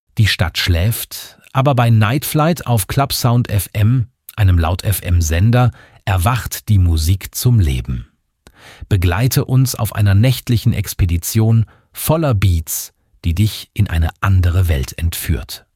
Die Stadt schläft, aber bei Night Flight auf Clubsound FM, einem Laut-FM-Sender, erwacht die Musik zum Leben. Begleite uns auf einer nächtlichen Expedition voller Beats, die dich in eine andere Welt entführt.